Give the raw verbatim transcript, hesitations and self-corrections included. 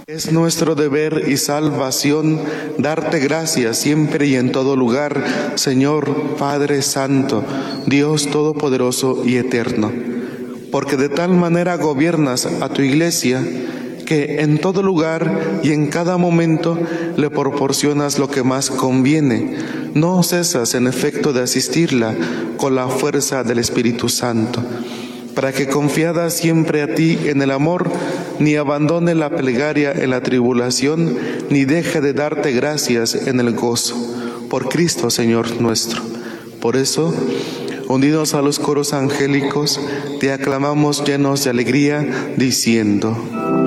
Es nuestro deber y salvación darte gracias siempre y en todo lugar, Señor Padre Santo, Dios Todopoderoso y Eterno, porque de tal manera gobiernas a tu Iglesia que en todo lugar y en cada momento le proporcionas lo que más conviene. No cesas en efecto de asistirla con la fuerza del Espíritu Santo, para que confiada siempre a ti en el amor, ni abandone la plegaria en la tribulación, ni deje de darte gracias en el gozo. Por Cristo, Señor nuestro. Por eso, unidos a los coros angélicos, te aclamamos llenos de alegría, diciendo: